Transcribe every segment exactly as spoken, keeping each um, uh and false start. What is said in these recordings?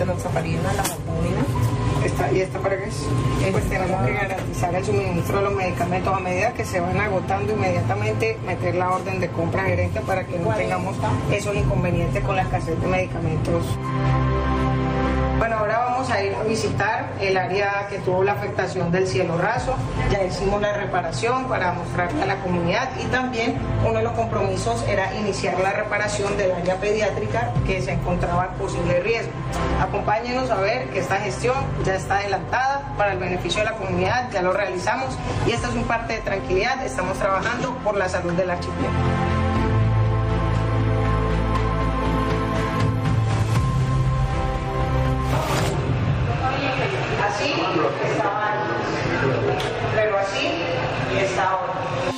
enoxaparina, la morfina. Esta, ¿Y esta para qué es? Pues tenemos que garantizar el suministro de los medicamentos a medida que se van agotando, inmediatamente meter la orden de compra gerente para que no tengamos esos inconvenientes con la escasez de medicamentos. Bueno, ahora vamos a ir a visitar el área que tuvo la afectación del cielo raso. Ya hicimos la reparación para mostrarle a la comunidad y también uno de los compromisos era iniciar la reparación del área pediátrica que se encontraba en posible riesgo. Acompáñenos a ver que esta gestión ya está adelantada para el beneficio de la comunidad, ya lo realizamos y esta es un parte de tranquilidad, estamos trabajando por la salud del archipiélago. Así estaba antes, pero así está ahora.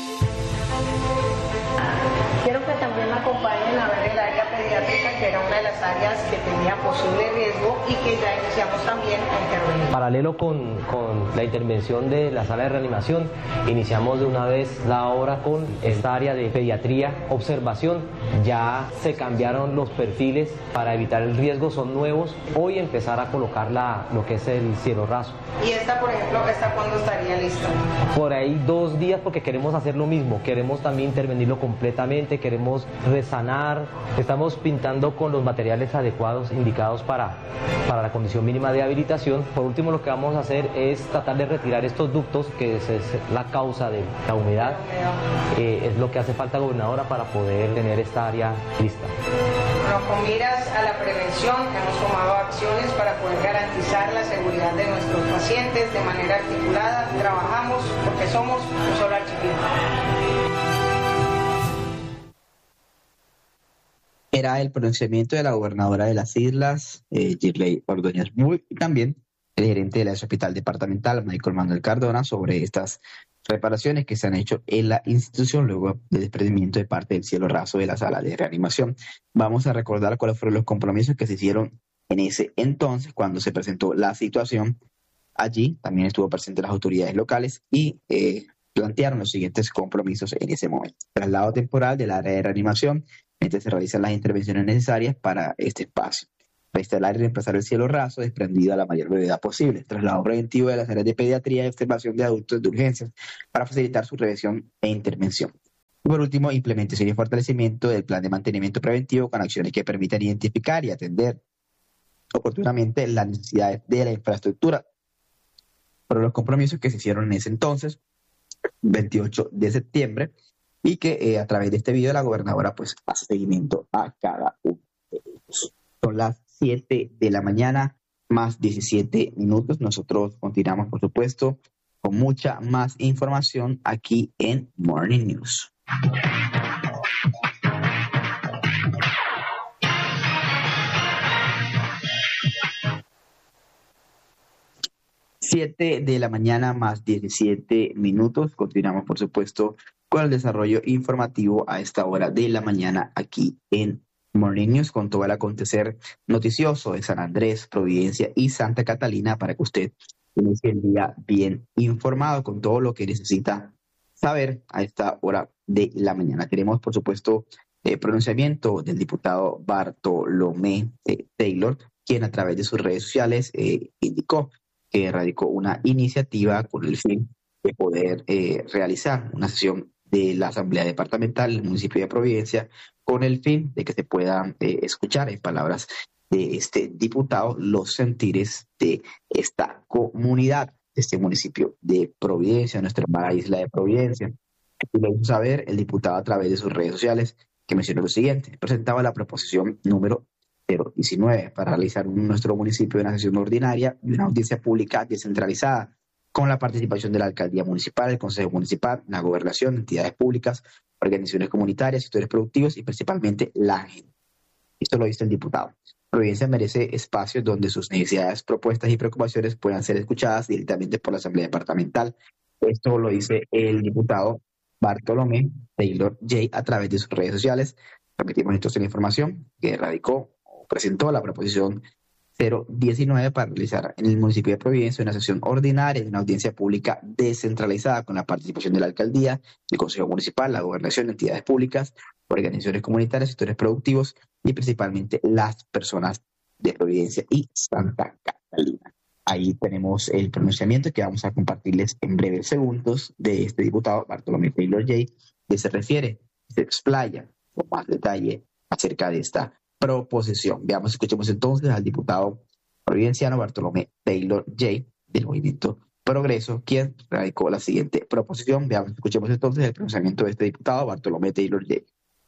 Quiero que también me acompañen a ver el área pediátrica, que era una de las áreas que tenía posible riesgo y que ya iniciamos también a intervenir. Paralelo con, con la intervención de la sala de reanimación, iniciamos de una vez la obra con esta área de pediatría, observación. Ya se cambiaron los perfiles para evitar el riesgo, son nuevos. Hoy empezar a colocar la, lo que es el cielo raso. ¿Y esta, por ejemplo, esta cuándo estaría lista? Por ahí dos días porque queremos hacer lo mismo, queremos también intervenirlo completamente, queremos resanar, estamos pintando con los materiales adecuados indicados para, para la condición mínima de habilitación. Por último, lo que vamos a hacer es tratar de retirar estos ductos, que es, es la causa de la humedad. Eh, es lo que hace falta, gobernadora, para poder tener esta área lista. Bueno, con miras a la prevención, hemos tomado acciones para poder garantizar la seguridad de nuestros pacientes de manera articulada. Trabajamos porque somos un solo archipiélago. Era el pronunciamiento de la gobernadora de las islas, eh, Girley Ordóñez Buy, y también el gerente del hospital departamental, Michael Manuel Cardona, sobre estas reparaciones que se han hecho en la institución luego del desprendimiento de parte del cielo raso de la sala de reanimación. Vamos a recordar cuáles fueron los compromisos que se hicieron en ese entonces cuando se presentó la situación. Allí también estuvo presente las autoridades locales y eh, plantearon los siguientes compromisos en ese momento. Traslado temporal del área de reanimación, mientras se realizan las intervenciones necesarias para este espacio. Reinstalar y reemplazar el cielo raso desprendido a la mayor brevedad posible. Traslado preventivo de las áreas de pediatría y observación de adultos de urgencias para facilitar su revisión e intervención. Y por último, implementación y fortalecimiento del plan de mantenimiento preventivo con acciones que permitan identificar y atender oportunamente las necesidades de la infraestructura. Fueron los compromisos que se hicieron en ese entonces, veintiocho de septiembre, y que eh, a través de este video la gobernadora pues hace seguimiento a cada uno de ellos. Son las siete de la mañana, más diecisiete minutos. Nosotros continuamos, por supuesto, con mucha más información aquí en Morning News. siete de la mañana más diecisiete minutos. Continuamos, por supuesto, con el desarrollo informativo a esta hora de la mañana aquí en Morning News, con todo el acontecer noticioso de San Andrés, Providencia y Santa Catalina, para que usted inicie el día bien informado con todo lo que necesita saber a esta hora de la mañana. Tenemos, por supuesto, el pronunciamiento del diputado Bartolomé eh, Taylor, quien a través de sus redes sociales eh, indicó que radicó una iniciativa con el fin de poder eh, realizar una sesión de la Asamblea Departamental del municipio de Providencia con el fin de que se puedan eh, escuchar, en palabras de este diputado, los sentires de esta comunidad, de este municipio de Providencia, nuestra hermana isla de Providencia. Y lo hizo saber el diputado a través de sus redes sociales, que mencionó lo siguiente: presentaba la proposición número cero diecinueve para realizar en nuestro municipio una sesión ordinaria y una audiencia pública descentralizada con la participación de la alcaldía municipal, el consejo municipal, la gobernación, entidades públicas, organizaciones comunitarias, sectores productivos y principalmente la gente. Esto lo dice el diputado. Providencia merece espacios donde sus necesidades, propuestas y preocupaciones puedan ser escuchadas directamente por la Asamblea Departamental. Esto lo dice el diputado Bartolomé Taylor Jay a través de sus redes sociales. Repetimos entonces la información que radicó o presentó la proposición cero diecinueve para realizar en el municipio de Providencia una sesión ordinaria y una audiencia pública descentralizada con la participación de la alcaldía, el consejo municipal, la gobernación, entidades públicas, organizaciones comunitarias, sectores productivos y principalmente las personas de Providencia y Santa Catalina. Ahí tenemos el pronunciamiento que vamos a compartirles en breves segundos de este diputado Bartolomé Taylor Jay, que se refiere, se explaya con más detalle acerca de esta proposición. Veamos, escuchemos entonces al diputado providenciano Bartolomé Taylor Jay del Movimiento Progreso, quien radicó la siguiente proposición. Veamos, escuchemos entonces el pronunciamiento de este diputado Bartolomé Taylor Jay.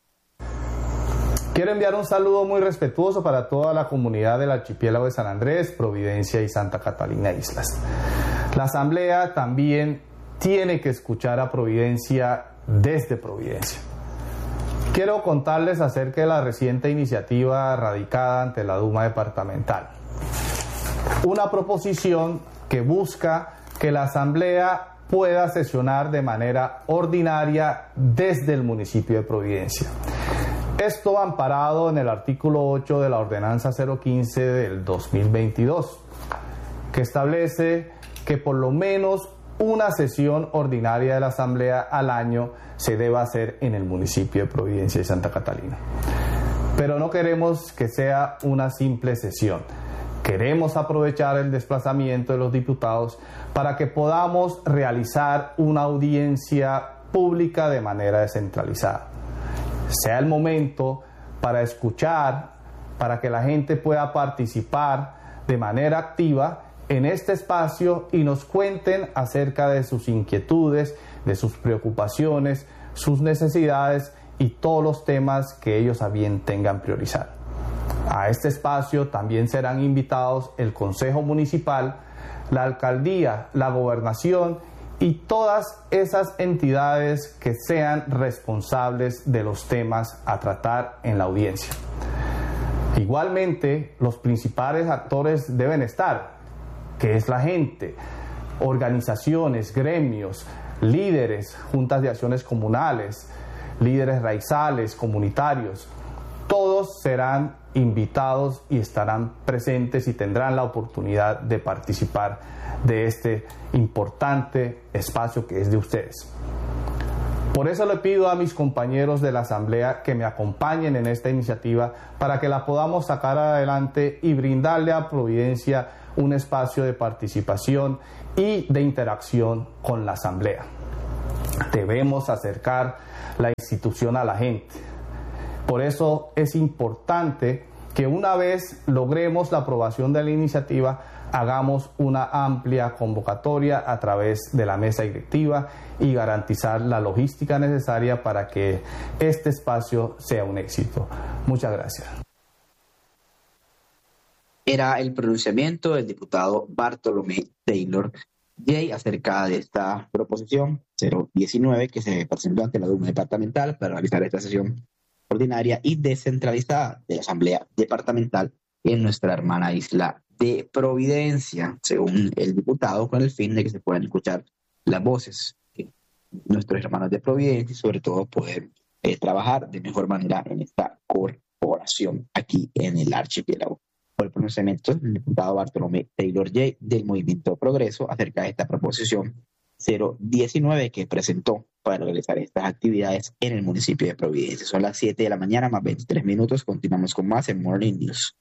Quiero enviar un saludo muy respetuoso para toda la comunidad del archipiélago de San Andrés, Providencia y Santa Catalina Islas. La Asamblea también tiene que escuchar a Providencia desde Providencia. Quiero contarles acerca de la reciente iniciativa radicada ante la Duma Departamental. Una proposición que busca que la Asamblea pueda sesionar de manera ordinaria desde el municipio de Providencia. Esto amparado en el artículo ocho de la Ordenanza cero quince del dos mil veintidós, que establece que por lo menos una sesión ordinaria de la Asamblea al año se deba hacer en el municipio de Providencia y Santa Catalina. Pero no queremos que sea una simple sesión. Queremos aprovechar el desplazamiento de los diputados para que podamos realizar una audiencia pública de manera descentralizada. Sea el momento para escuchar, para que la gente pueda participar de manera activa en este espacio y nos cuenten acerca de sus inquietudes, de sus preocupaciones, sus necesidades y todos los temas que ellos a bien tengan priorizar. A este espacio también serán invitados el Consejo Municipal, la Alcaldía, la Gobernación y todas esas entidades que sean responsables de los temas a tratar en la audiencia. Igualmente, los principales actores deben estar, que es la gente, organizaciones, gremios, líderes, juntas de acciones comunales, líderes raizales, comunitarios. Todos serán invitados y estarán presentes y tendrán la oportunidad de participar de este importante espacio que es de ustedes. Por eso le pido a mis compañeros de la Asamblea que me acompañen en esta iniciativa para que la podamos sacar adelante y brindarle a Providencia un espacio de participación y de interacción con la Asamblea. Debemos acercar la institución a la gente. Por eso es importante que una vez logremos la aprobación de la iniciativa, hagamos una amplia convocatoria a través de la mesa directiva y garantizar la logística necesaria para que este espacio sea un éxito. Muchas gracias. Era el pronunciamiento del diputado Bartolomé Taylor Jay acerca de esta proposición cero diecinueve que se presentó ante la Duma Departamental para realizar esta sesión ordinaria y descentralizada de la Asamblea Departamental en nuestra hermana isla de Providencia, según el diputado, con el fin de que se puedan escuchar las voces de nuestros hermanos de Providencia y sobre todo poder eh, trabajar de mejor manera en esta corporación aquí en el archipiélago. Por el pronunciamiento del diputado Bartolomé Taylor Jay del Movimiento Progreso acerca de esta proposición cero diecinueve que presentó para realizar estas actividades en el municipio de Providencia. Son las siete de la mañana más veintitrés minutos. Continuamos con más en Morning News.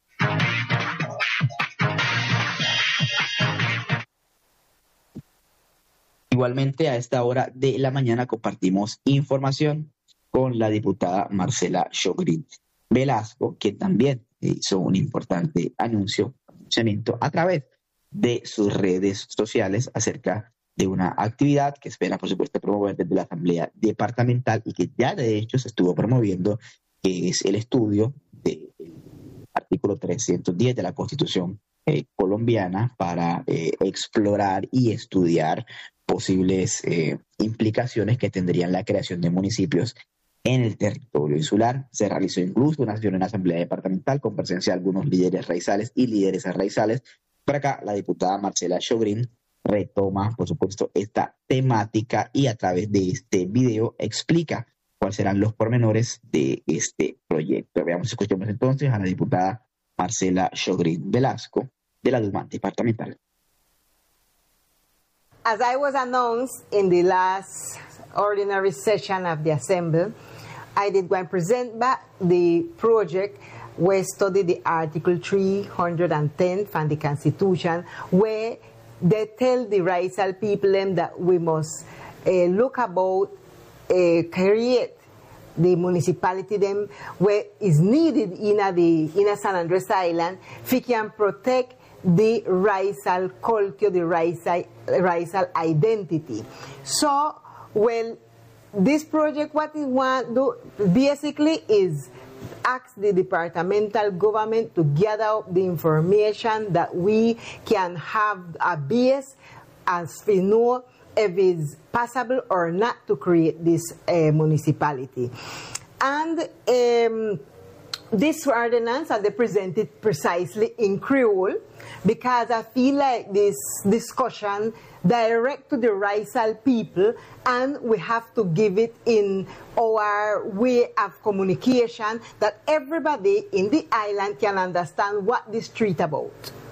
Igualmente a esta hora de la mañana compartimos información con la diputada Marcela Shogrin Velasco, que también hizo un importante anuncio, anunciamiento a través de sus redes sociales acerca de una actividad que espera, por supuesto, promover desde la Asamblea Departamental y que ya de hecho se estuvo promoviendo, que es el estudio del artículo trescientos diez de la Constitución eh, colombiana para eh, explorar y estudiar posibles eh, implicaciones que tendrían la creación de municipios en el territorio insular. Se realizó incluso una sesión en la Asamblea Departamental con presencia de algunos líderes raizales y líderes raizales. Por acá, la diputada Marcela Shogrin retoma, por supuesto, esta temática y a través de este video explica cuáles serán los pormenores de este proyecto. Veamos, escuchemos entonces a la diputada Marcela Shogrin Velasco de la Duma Departamental. As I was announced in the last ordinary session of the Assembly, I did go and present back the project we study the Article three hundred ten from the Constitution, where they tell the Raizal people them that we must uh, look about uh, create the municipality them where is needed in a, the in a San Andres Island, we can protect the Raizal culture, the Raizal, Raizal identity. So, well, this project, what it want do basically is ask the departmental government to gather up the information that we can have a base as we know if it's possible or not to create this uh, municipality. And um, this ordinance are they presented precisely in Creole because I feel like this discussion direct to the Raizal people, and we have to give it in our way of communication that everybody in the island can understand what this street about.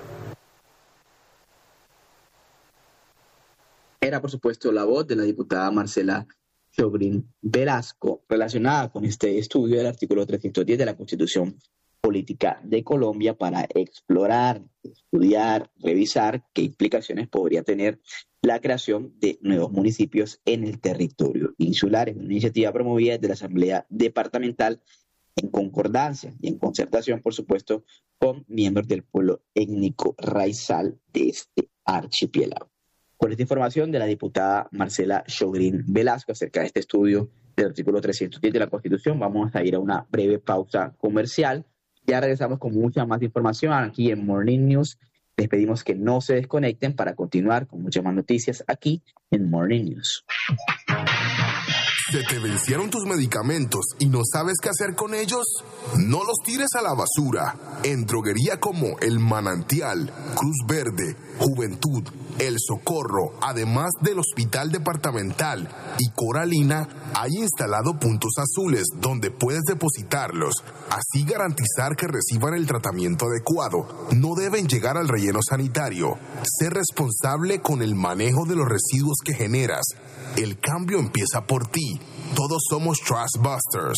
Era, por supuesto, la voz de la diputada Marcela Shogrin Velasco relacionada con este estudio del artículo trescientos diez de la Constitución Política de Colombia para explorar, estudiar, revisar qué implicaciones podría tener la creación de nuevos municipios en el territorio insular. Es una iniciativa promovida desde la Asamblea Departamental en concordancia y en concertación, por supuesto, con miembros del pueblo étnico raizal de este archipiélago. Con esta información de la diputada Marcela Shogrin Velasco acerca de este estudio del artículo trescientos diez de la Constitución, vamos a ir a una breve pausa comercial. Ya regresamos con mucha más información aquí en Morning News. Les pedimos que no se desconecten para continuar con muchas más noticias aquí en Morning News. ¿Se te vencieron tus medicamentos y no sabes qué hacer con ellos? No los tires a la basura. En droguería como El Manantial, Cruz Verde, Juventud, El Socorro, además del Hospital Departamental y Coralina, hay instalado puntos azules donde puedes depositarlos. Así garantizar que reciban el tratamiento adecuado. No deben llegar al relleno sanitario. Sé responsable con el manejo de los residuos que generas. El cambio empieza por ti. Todos somos Trash Busters.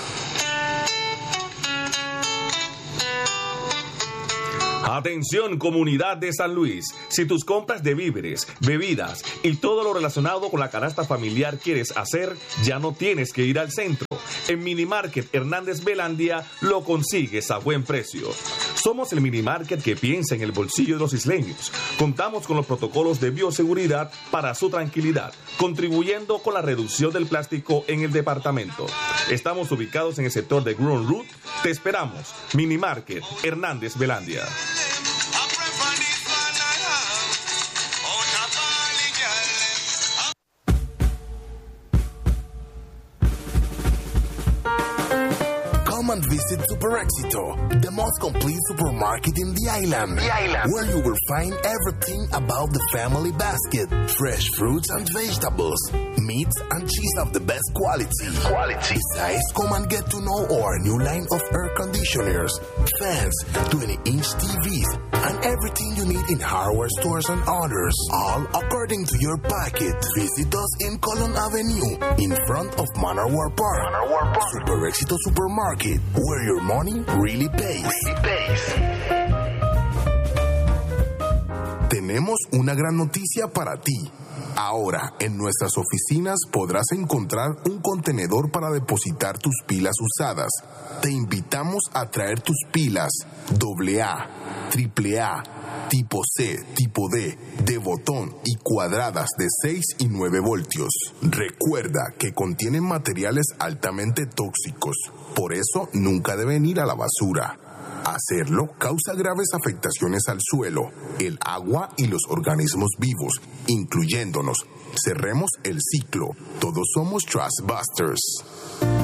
Atención, comunidad de San Luis. Si tus compras de víveres, bebidas y todo lo relacionado con la canasta familiar quieres hacer, ya no tienes que ir al centro. En Minimarket Hernández Belandia lo consigues a buen precio. Somos el Minimarket que piensa en el bolsillo de los isleños. Contamos con los protocolos de bioseguridad para su tranquilidad, contribuyendo con la reducción del plástico en el departamento. Estamos ubicados en el sector de Gruen Route. Te esperamos. Minimarket Hernández Belandia. Come and visit Super Éxito, the most complete supermarket in the island, the island, where you will find everything about the family basket, fresh fruits and vegetables, meats and cheese of the best quality. Quality. Besides, come and get to know our new line of air conditioners, fans, twenty inch T Vs, and everything you need in hardware stores and others, all according to your packet. Visit us in Colon Avenue, in front of Manor War Park. Manor War Park. Super Éxito Supermarket, where your money really pays. Really pays. Tenemos una gran noticia para ti. Ahora, en nuestras oficinas podrás encontrar un contenedor para depositar tus pilas usadas. Te invitamos a traer tus pilas doble A, triple A, tipo C, tipo D, de botón y cuadradas de seis y nueve voltios. Recuerda que contienen materiales altamente tóxicos, por eso nunca deben ir a la basura. Hacerlo causa graves afectaciones al suelo, el agua y los organismos vivos, incluyéndonos. Cerremos el ciclo. Todos somos Trash Busters.